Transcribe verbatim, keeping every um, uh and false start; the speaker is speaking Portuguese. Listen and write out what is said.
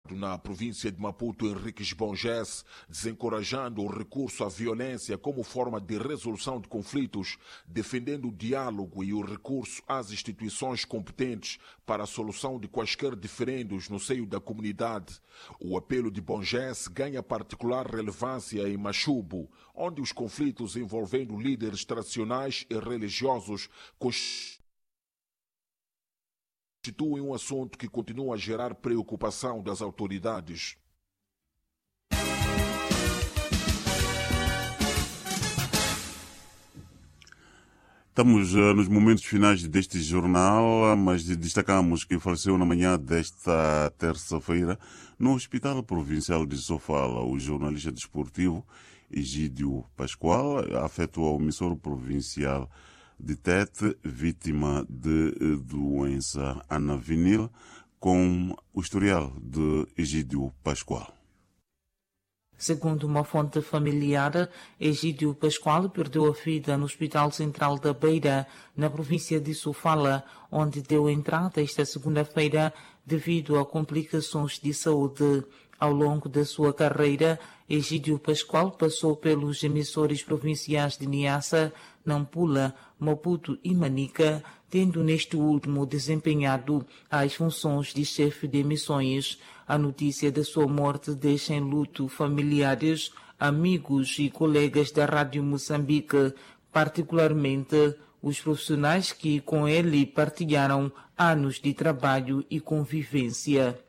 na província de Maputo, Henriques Bongés, desencorajando o recurso à violência como forma de resolução de conflitos, defendendo o diálogo e o recurso às instituições competentes para a solução de quaisquer diferendos no seio da comunidade. O apelo de Bongés ganha particular relevância em Machubo, onde os conflitos envolvendo líderes tradicionais e religiosos constituem um assunto que continua a gerar preocupação das autoridades. Estamos uh, nos momentos finais deste jornal, mas destacamos que faleceu na manhã desta terça-feira no Hospital Provincial de Sofala o jornalista desportivo Egídio Pascoal, afeto ao emissor provincial de Tete, vítima de doença anavinil, com o historial de Egídio Pascoal. Segundo uma fonte familiar, Egídio Pascoal perdeu a vida no Hospital Central da Beira, na província de Sofala, onde deu entrada esta segunda-feira devido a complicações de saúde. Ao longo da sua carreira, Egídio Pascoal passou pelos emissores provinciais de Niassa, Nampula, Maputo e Manica, tendo neste último desempenhado as funções de chefe de emissões. A notícia da sua morte deixa em luto familiares, amigos e colegas da Rádio Moçambique, particularmente os profissionais que com ele partilharam anos de trabalho e convivência.